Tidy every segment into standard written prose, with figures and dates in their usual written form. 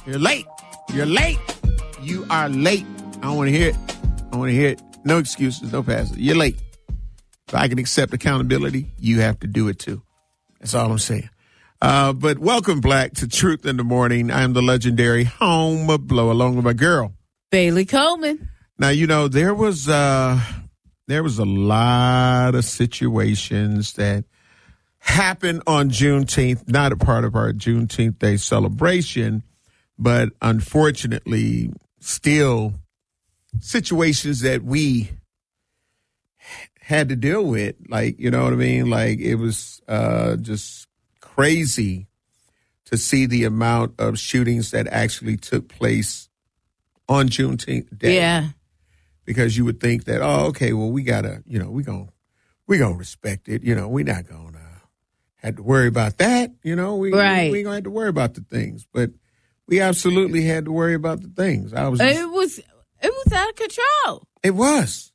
You're late. You're late. You are late. I don't want to hear it. I want to hear it. No excuses, no passes. You're late. If I can accept accountability, you have to do it too. That's all I'm saying. But welcome, Black, to Truth in the Morning. I am the legendary Home of Blow, along with my girl, Bailey Coleman. Now, you know, there was a lot of situations that happened on Juneteenth, not a part of our Juneteenth Day celebration, but unfortunately still situations that we had to deal with. Like, you know what I mean? Like, it was just crazy to see the amount of shootings that actually took place on Juneteenth Day. Yeah. Because you would think that, oh, okay, well, we gotta, you know, we gonna respect it. You know, we're not gonna have to worry about that. You know, we ain't gonna have to worry about the things, but we absolutely had to worry about the things. It was out of control. It was.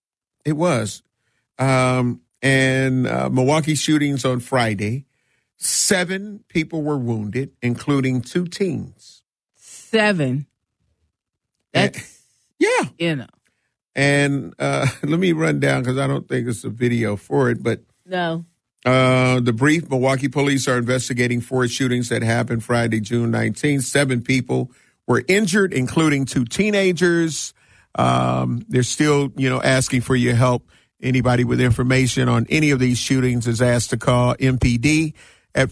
And Milwaukee shootings on Friday, 7 people were wounded, including 2 teens. 7. That's, yeah. You know. And let me run down because I don't think it's a video for it, but no. The brief: Milwaukee police are investigating 4 shootings that happened Friday, June 19th. 7 people were injured, including 2 teenagers. They're still, you know, asking for your help. Anybody with information on any of these shootings is asked to call MPD at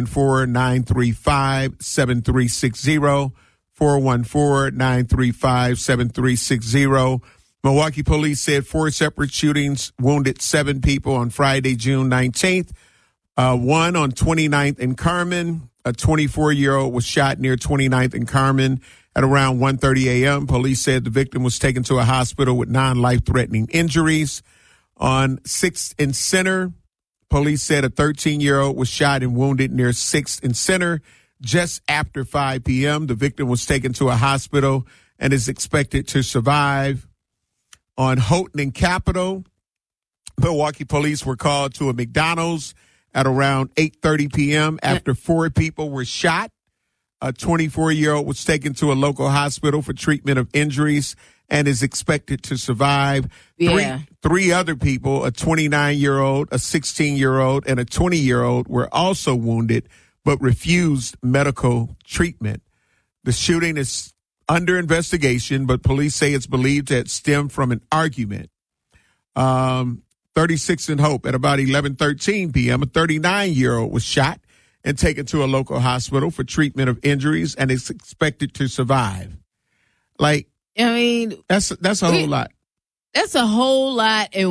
414-935-7360. 414-935-7360. Milwaukee police said 4 separate shootings wounded 7 people on Friday, June 19th. One on 29th and Carmen. A 24-year-old was shot near 29th and Carmen at around 1:30 a.m. Police said the victim was taken to a hospital with non-life-threatening injuries. On 6th and Center, police said a 13-year-old was shot and wounded near 6th and Center just after 5 p.m. The victim was taken to a hospital and is expected to survive. On Houghton and Capitol, Milwaukee police were called to a McDonald's at around 8:30 p.m. after 4 people were shot. A 24-year-old was taken to a local hospital for treatment of injuries and is expected to survive. Yeah. Three other people, a 29-year-old, a 16-year-old, and a 20-year-old, were also wounded but refused medical treatment. The shooting is under investigation, but police say it's believed to have stemmed from an argument. 36 and Hope, at about 11:13 p.m., a 39-year-old was shot and taken to a local hospital for treatment of injuries and is expected to survive. Like, I mean, that's a whole lot. That's a whole lot. And